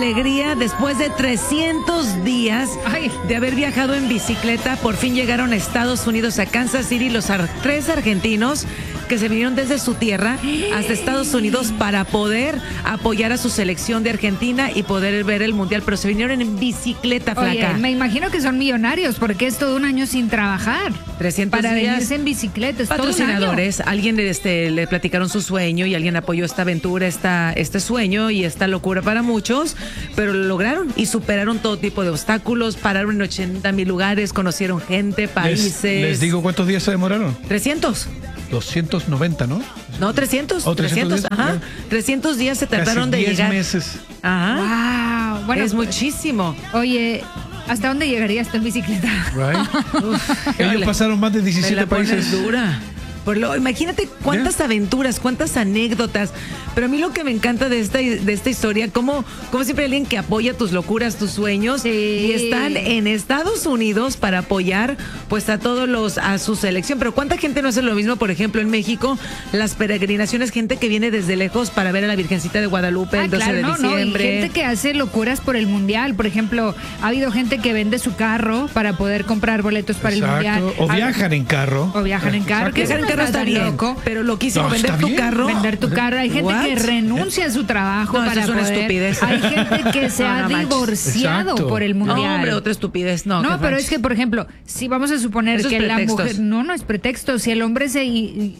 alegría después de 300 días de haber viajado en bicicleta. Por fin llegaron a Estados Unidos, a Kansas City, los tres argentinos que se vinieron desde su tierra hasta Estados Unidos para poder apoyar a su selección de Argentina y poder ver el mundial, pero se vinieron en bicicleta, flaca. Oye, me imagino que son millonarios porque es todo un año sin trabajar. 300 para días. venirse en bicicleta. Es Patrocinadores, alguien le platicaron su sueño y alguien apoyó esta aventura, este sueño y esta locura para muchos, pero lo lograron y superaron todo tipo de obstáculos, pararon en 80,000 lugares, conocieron gente, países. Les digo cuántos días se demoraron. 300. 290, ¿no? No, 300. Oh, 300 300, ajá. 300 días se trataron de llegar. 10 meses. Ajá. Wow. Bueno, es muchísimo. Oye, ¿hasta dónde llegaría esta en bicicleta? Right. Ellos pasaron más de 17 países. Dura. Imagínate cuántas aventuras, cuántas anécdotas. Pero a mí lo que me encanta de esta historia, como siempre alguien que apoya tus locuras, tus sueños, y están en Estados Unidos para apoyar pues a su selección. Pero cuánta gente no hace lo mismo, por ejemplo, en México, las peregrinaciones, gente que viene desde lejos para ver a la Virgencita de Guadalupe el 12 de diciembre. Y gente que hace locuras por el mundial. Por ejemplo, ha habido gente que vende su carro para poder comprar boletos para el mundial. O viajan en carro. Viajar en carro está bien, loco, pero loquísimo, vender tu carro. Vender tu carro. Hay gente que renuncia a su trabajo para eso es una estupidez. Hay gente que se ha divorciado por el mundial. No, hombre, otra estupidez. No, pero es que, por ejemplo, si vamos a suponer que la mujer... No es pretexto. Si el hombre se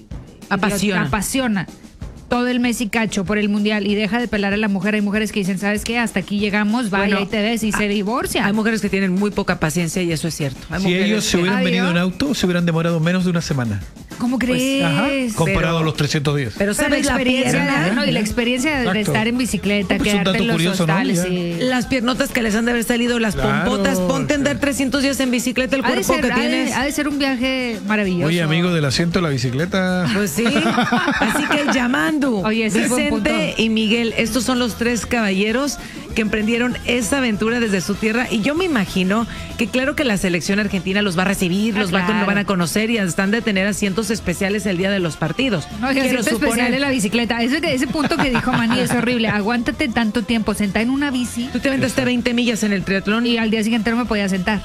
apasiona todo el mes y cacho por el mundial y deja de pelar a la mujer, hay mujeres que dicen, ¿sabes qué? Hasta aquí llegamos, vaya, ahí te ves, y se divorcian. Hay mujeres que tienen muy poca paciencia y eso es cierto. Si ellos se hubieran venido en auto, se hubieran demorado menos de una semana. ¿Cómo crees? Comparado a los 300 días. Pero sabes la experiencia, y la experiencia de estar en bicicleta, quedarte en los hostales. Las piernotas que les han de haber salido, las pompotas, ponte a andar 300 días en bicicleta, el cuerpo que tienes. Ha de ser un viaje maravilloso. Oye, amigo del asiento de la bicicleta. Pues sí. Así que llamando. Oye, sí, Vicente y Miguel, estos son los tres caballeros que emprendieron esa aventura desde su tierra, y yo me imagino que claro que la selección argentina los va a recibir, lo van a conocer y están de tener asientos especiales el día de los partidos. No, el asiento especial de la bicicleta. Ese punto que dijo Manny es horrible. Aguántate tanto tiempo sentada en una bici. Tú te aventaste 20 millas en el triatlón y al día siguiente no me podía sentar.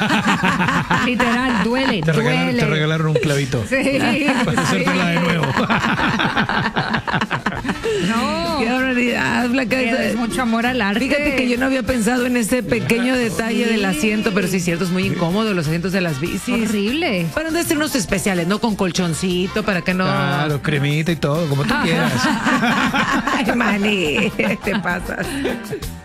Literal, duele. Te regalaron un clavito. Sí. Para hacértela de nuevo. No. Qué barbaridad, Blanca. Es mucho amor al arte. Fíjate que yo no había pensado en ese pequeño detalle del asiento, pero sí es cierto, es muy incómodo los asientos de las bicis. Horrible. Para de ser unos especiales, ¿no? Con colchoncito, para que no... Claro, cremita y todo, como tú quieras. Ay, Manny, te pasas.